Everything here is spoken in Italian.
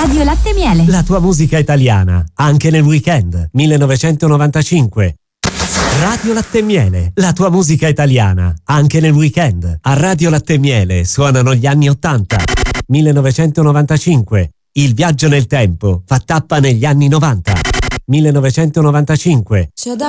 Radio Latte Miele. La tua musica italiana, anche nel weekend. 1995. Radio Latte Miele, la tua musica italiana, anche nel weekend. A Radio Latte Miele suonano gli anni 80. 1995. Il viaggio nel tempo fa tappa negli anni 90. 1995. C'è da